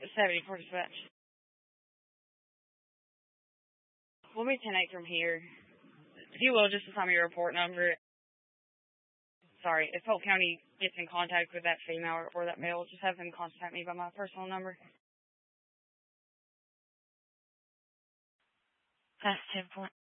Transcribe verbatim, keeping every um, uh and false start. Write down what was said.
seventy-four dispatch. We'll be ten eight from here. If you will, just assign me your report number. Sorry, if Polk County gets in contact with that female or, or that male, just have them contact me by my personal number. That's ten point.